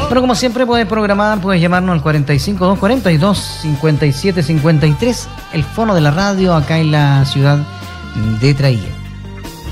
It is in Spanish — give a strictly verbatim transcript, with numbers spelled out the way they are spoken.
Bueno, como siempre puedes programar, puedes llamarnos al cuarenta y cinco, doscientos cuarenta y dos, cincuenta y siete cincuenta y tres, el fono de la radio acá en la ciudad de Traiguén.